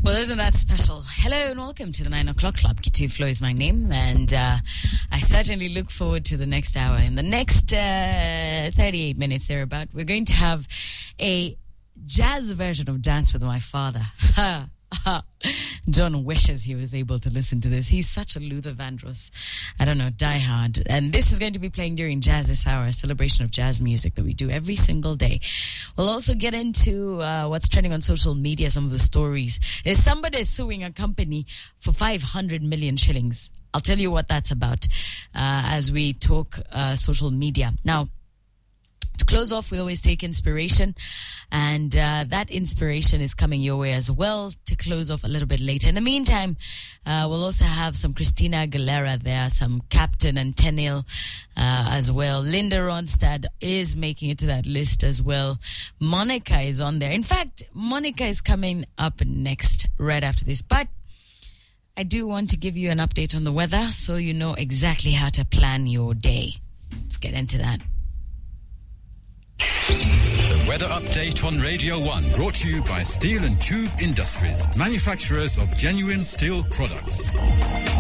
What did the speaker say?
Well, isn't that special? Hello and welcome to the 9 o'clock club. Kitu Flo is my name, and I certainly look forward to the next hour. In the next 38 minutes thereabout, we're going to have a jazz version of Dance with My Father. John wishes he was able to listen to this. He's such a Luther Vandross, diehard. And this is going to be playing during Jazz This Hour, a celebration of jazz music that we do every single day. We'll also get into what's trending on social media, some of the stories. There's somebody suing a company for 500 million shillings. I'll tell you what that's about as we talk social media. Now, to close off, we always take inspiration, and that inspiration is coming your way as well to close off a little bit later. In the meantime, we'll also have some Christina Aguilera there, some Captain and Tenil as well. Linda Ronstadt is making it to that list as well. Monica is on there. In fact, Monica is coming up next, right after this. But I do want to give you an update on the weather so you know exactly how to plan your day. Let's get into that. The weather update on Radio 1, brought to you by Steel and Tube Industries, manufacturers of genuine steel products.